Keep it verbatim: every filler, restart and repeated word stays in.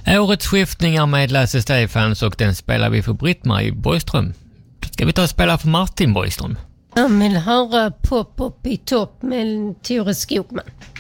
Årets skiftningar med Lasse Stefans och den spelar vi för Britt-Marie Borgström. Ska vi ta och spela för Martin Borgström? Jag vill höra Pop upp i topp med Tore Skogman.